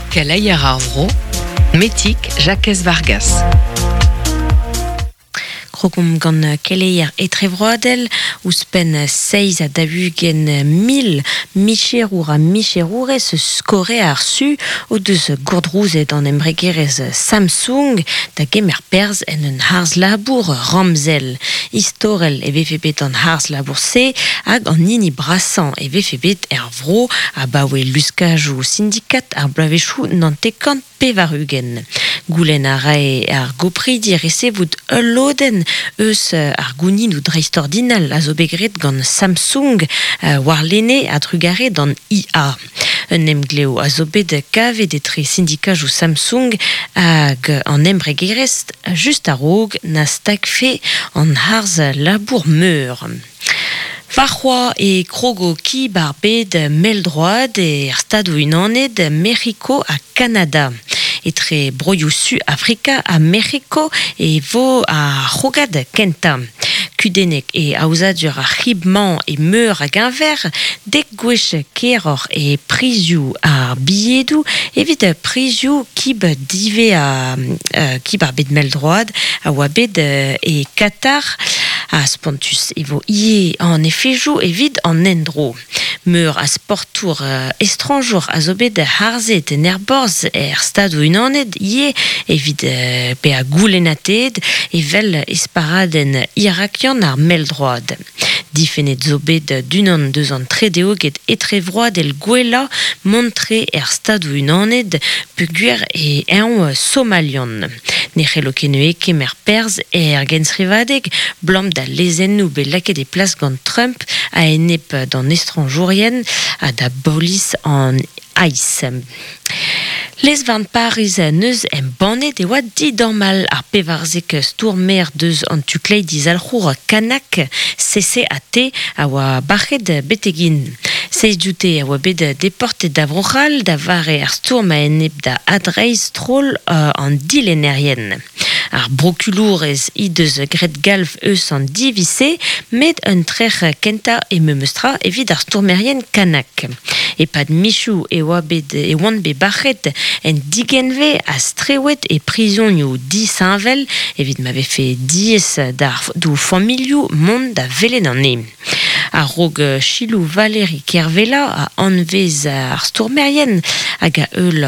Keleier Arvro, Metik Jacques Vargas. Krogum gant keleier etrevroadel, ouspen 6 a davugen 1000 micherour a micherourez skore ar su o deus gourdrouzet an embregerez Samsung da gemer perz en un harzlabour Ramzel. Istorel e vefebet an harzlabour se hag an nini brassan e vefebet vro a baoe luskajou syndikat ar blavechou nantekant pevarugen. Goulen a rae ar gopridi resevout loden eus ar gounin ou dreistordinal a zo begret gant Samsung war lene a drugare dan IA. Un emgleo a zo bet kavet etre syndikaj ou Samsung hag an embregerest just a rog na stakfe an harz labour meur. Varroa e krogo ki bar bet meldroad e stadou unaned Mexico a Canada. Etre broioù su Afrika a Mexico e vo a rogad kenta. Kudenek e aouzadur a ribman e meur hag inver, dek gwech keror e prizioù a billedou, evit prizioù kib dive a kib ar bet meldroad a oa bet e Qatar a spontus evo ie an efejou evit an endro. Meur a sportour estranjour a zo bet harzet en erborz stadou unaned ie evit pe a goulenated e vel esparaden irakian ar meldroad. Difenet zo bet dunan deus an tredeoget etrevroad el gwella montre stadou unaned puguer e eon somalian. Nechelo kenue kemer perz gensrivadeg blam da lezennou be laket e plas gant Trump a enep dan estranjourien a da bolis an aiz. Les van Paris neus en bannet e oa didormal ar pevarzek stourmer deus an tuklei dizalc'hour kanak CCAT a oa bachet betegin. Seiz dioute a oa bet deportet da vrochal da vare ar stourm a enep da adreiz troll an dilenerien. Ar brokulourez i deus gret galv eus an divise, met un trec'h kenta e meustra evit ar stourmerien kanak. E pad michou e oa bet e oan be bachet en digenve a strewet e prizonioù di Saint-Vel evit m'ave fe 10 d'ou familiou mont da velen an e. A rog chilou Valérie Kervela a anvez ar stourmerien hag a eul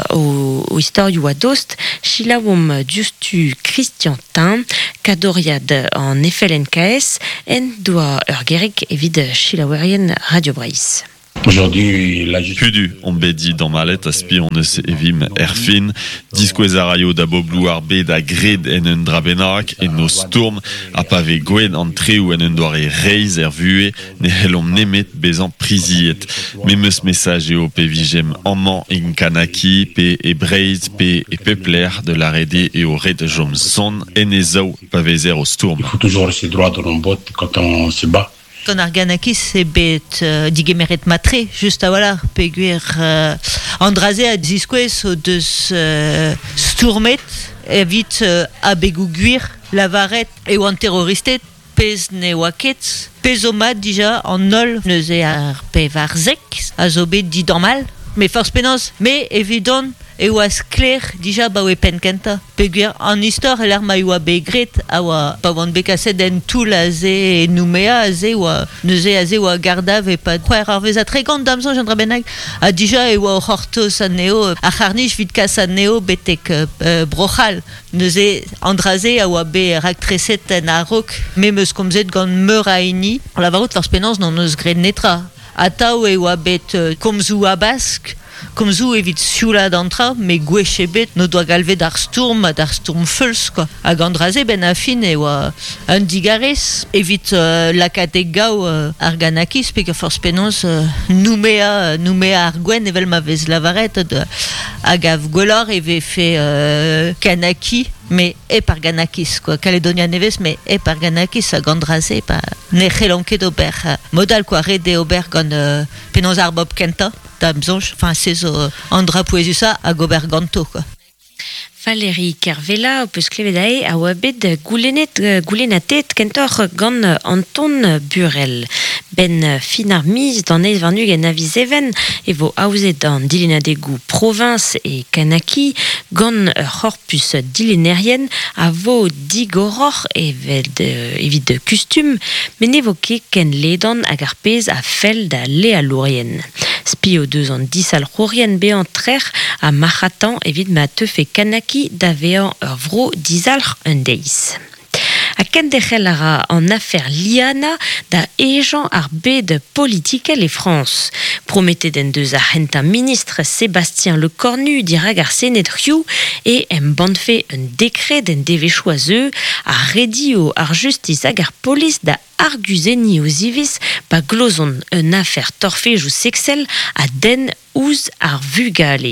o istorioù a dost chilaoum diustu Christian Tin kadoriad an efel NKS en doa ur gerek evit chilaouerien Radio Breizh. Aujourd'hui, la justice. Pudu, on bedi dans malet aspi on eus evim erfin, diskwez a raio da boblou ar bet a gred en un drabenarak en no stourm a pave gwen an treu en un doare reiz vue ne helom nemet bezan priziet. Me meus mesaj eo pe vigem amman en kanaki pe e breiz pe e pepler de la rede e o red jomson en e zao pavezer au stourm. Il faut toujours rester droit dans le botte quand on se bat. Quand Arganakis c'est bet digemeret matre juste à voilà peguer andraze a disquez o deus stourmet evit abegouguir la varette et ou un terroristet pez ne waket pez o mat déjà en nol neuze ar pevarzek a zo bet di dormal mais force penance mais évident e oaz kler dija ba oe pen kenta. Peguer an istor el ar ma oa begret a oa pa oan bekaset en toul a ze noumea a ze oa neuze a ze oa gardav e pa poer ar vez a tregant damson jandra benag a dija e oa o c'hortos a neo a c'harnij vid kas a neo betek brochal neuze andraze a oa be raktreset en a rok me meus komzet gant meur a eni la varout farz penans nan eus gret netra a tao e oa bet komzou a bask comme zou evit sioula d'antra, mais gweche bet no doa galve d'ar stourm feuls, quoi. A gandraze ben a fin e oa un digarez, evit lakate gao ar ganakis, pek a force penos noumea ar gwen evel ma vez lavaret a gav gwellor eve fe kanaki, mais e par ganakis, quoi. Calédonia neves, mais e par ganakis a gandraze, pa ne c'helonket ober modal, quoi, rede ober gant penos ar bob kenta. Enfin, c'est Andra Poesusa à Goberganto, quoi. Valérie Kervela, opus klevedae, a oabet goulenatet kentor gant Anton Burel. Ben finar mis d'an eis varnug en aviseven, e vo aouzet d'an dilinadegou province et kanaki, gant c'horpus dilenerien a vo digoror evit de custum, men e vo ket ken ledan hag ar pez a fel da le a lourien. Spi o deus an disal c'hourien bean trer a maratan evit ma teuf e kanaki da vean ur vro dizalc'h un deiz. A kendechel ara an affaire liana da ejan ar bed politikel e France. Prometet en deus a henta ministre Sébastien Lecornu dirag ar senet rioù e em banfe un dekret en devechou a zeu a redio ar justice hag ar polis da arguzeni o zivis pa glozon un affaire torfejou sexel a den ouz ar vugale.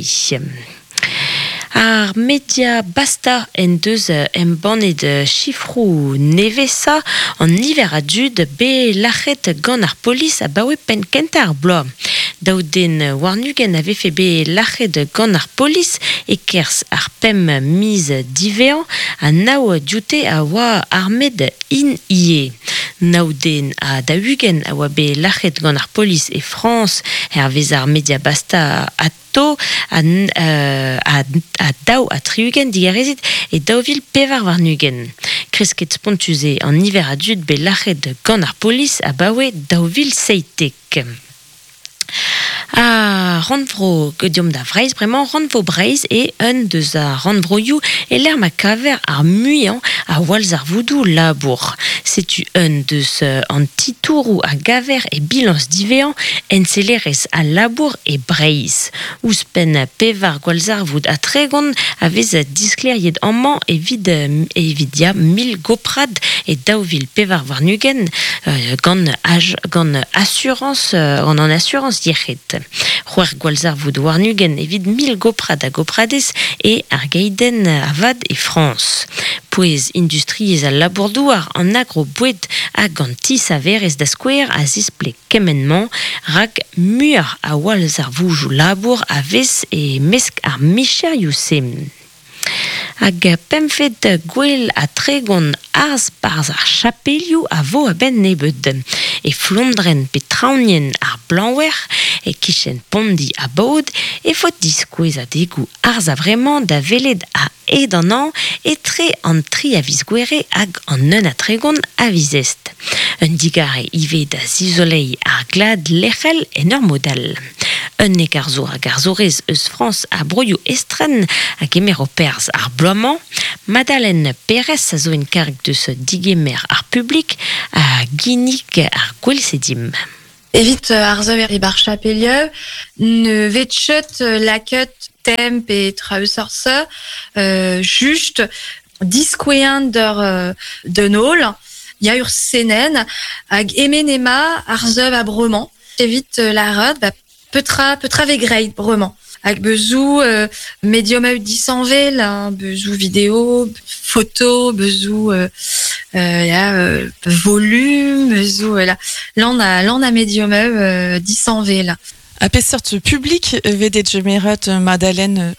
Ar media basta en deus em bannet chifrou nevesa an niver a dud be lachet gant ar polis a bawe pen kenta ar bloaz. Daouden warnugen a vefe be lachet gant ar polis e kers ar pem miz divean a nao dioute a oa armed in ie. Naouden a daougen a oa be lachet gant ar polis e France er vez ar media basta a a daou a triugen digarezit e daouvil pevar varnugen. Kresket spontuze an niver a dud be lachet gant ar polis a bawe daouvil seitek. A randvro gediom da vreiz, bremañ randvo breiz e un deus a randvroioù e l'er ma kaver ar muian a walz ar voudou labour. Setu un deus an titourou a gaver e bilans divean en selerez a labour e breiz. Ouz pen pevar gwalz ar voud a tregon a vez diskleriet amman e vidia 1000 goprad e daouvil pevar varnugen gant assurance gant an assurance diec'het. C'hwer gwalz ar voud warnugen evit 1000 goprad a gopradez e ar geiden avad e France. Pouez industriez a labourdouar an agro boued a gant tis a verez da skouer a zisple kemenman rak muar a walz ar voujou labour a vez e mesk ar micherioù sem. Hag pemfet gwell a tregon arz barz ar chapelioù a vo a ben nebet. E flondren pe traounien ar blanwer e kichen pondi a baoud e fot diskouez a degou arz a vremañ da veled a ed an an e tre an tri a viz gwere hag an neun a tregon a vizest. Un digare ive da zizolei ar glad lechel en ur modal. Un nek ar zo hag ar zorez eus France a broioù estren hag emer o perz ar bloaman, Madeleine Pérez a zo en karg deus digemer ar publik a ginik ar gwellsedim. Evit ar zeuer e bar chapelieu, ne vetchet laket temp e traeusarse just diskouean de nol, ya ur senen hag emenema ar zeuv a bremañ. Evit la rod, petra vegreit bremañ. Hag bezou medium eut disanvel, bezou vidéo, photo, bezou volume, bezou l'an a medium eut disanvel. A pesort public vedet jemeret Madeleine.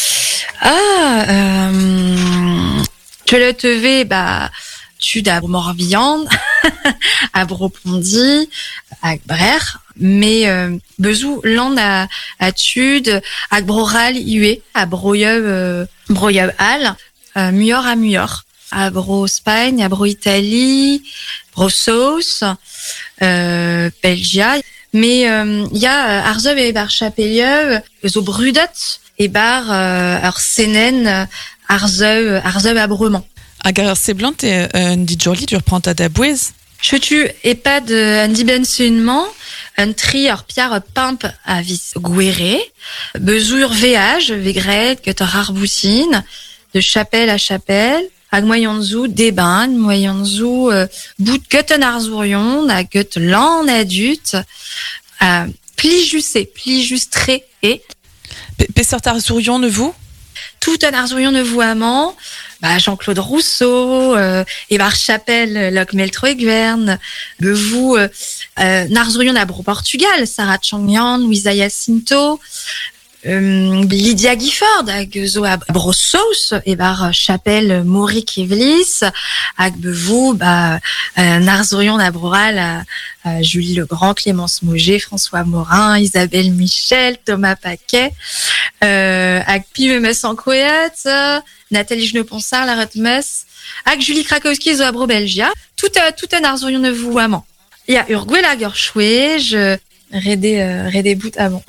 Tu le teve tu da Morbihan, a Bropondi, a Brer, mais bezou l'an a tud a Broral iue, a broyeu al, muor a muor, a Bro Espagne, a Bro Italie, Bro Sauce, Belgia. Mais y a ar zeuv e bar chapelieu zo brudet e bar ar senen ar zeuv a bremañ. Hag ar seblant un didjorli dur pranta da bouez. Chetu epad an dibensunman, un tri ar piar pimp a vis gwere, bezou ur veaj, vegret, ket ar arbousin, de chapelle à chapelle, hag moyonzou deban, moyonzou bout ket an arzourion, hag ket lan adut, pli justre e. Pesort arzourion ne vous? Tout un arzourion ne vous amant, Jean-Claude Rousseau, et bar chapelle Locke Meltro-Egvern, vous Narzourion à Bro Portugal, Sarah Changyan, Luisa Jacinto, Lydia Gifford hag zo a brossos bar chapelle Mauric Evlis hag bevou Narzorion a broral à Julie Legrand, Clémence Mauger, François Morin, Isabelle Michel, Thomas Paquet, hag Pimemes en Coët, Nathalie Geneponsard, la Retmes, hag Julie Krakowski zo a bro Belgia, tout un Narzorion ne vous amant. Il y a Urguel hag ur chouej, redé bout avant.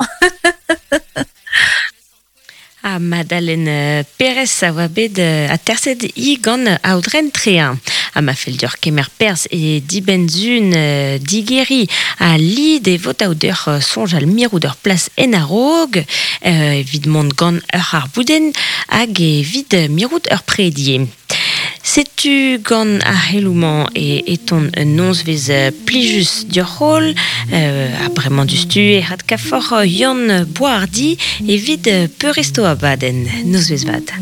A Madeleine Perez a oa bet a terset I gant aodren trean. A ma feldur kemer pers e dibenzun digeri a lid e vot aoder sonj al mirou d'ur plas en a rog, vid mont gant ur ar bouden hag e vid mirout ur predie. Setu gant a helouman e ton nons vez plijus dur rol, a bremañ du stu e had kafor yon boardi e vid peuristo a baden, noz vez vad.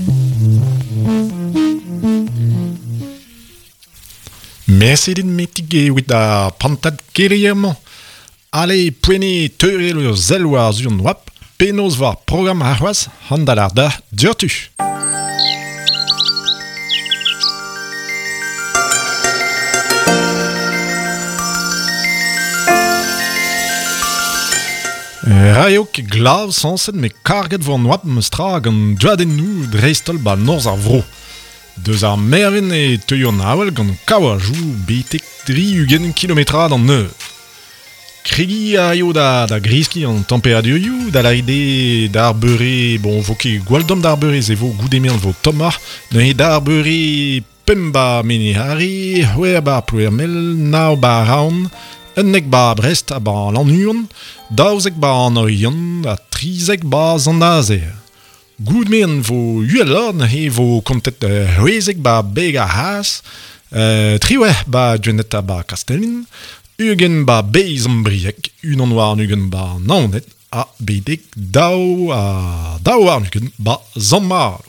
Merci din metig evit a pantad kereyemant. Ale poene teurel ur zelwar zurn wap, penaos war program arwas, handal ar da diotu. Raiok glav sanset me karget vor noap meus tra gant doaden nou dreistol ba norz ar vro. Deus ar merven e teuion avel gant kawajou betek 3 kilometrad an neur. Kregi a yo da griski an temperadurioù, da la ide d'ar beure, bon voke gwaldom d'ar beure ze vo goudemel vo tomar, ne e d'ar beure pemba menehari, houer ba plouermel, nao ba raon, un nek ba Brest a ba lannuon, daouzek ba an oion, a trizek ba zandazer. Goud men vo uelor, he vo kontet huezek ba beg a has, triweh ba dwenet a ba kastelin, ugen ba beiz an briek, unan war nugen ba naonet, a bedek dao ar nugen ba zanmar.